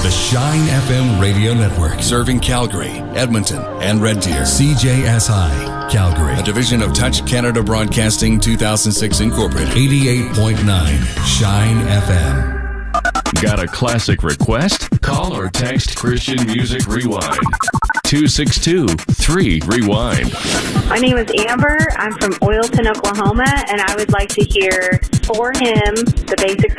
The Shine FM radio network, serving Calgary, Edmonton, and Red Deer. CJSI, Calgary, a division of Touch Canada Broadcasting 2006 Incorporated. 88.9 Shine FM. Got a classic request? Call or text Christian Music Rewind. 262-3-REWIND. My name is Amber. I'm from Oilton, Oklahoma, and I would like to hear For Him, the Basics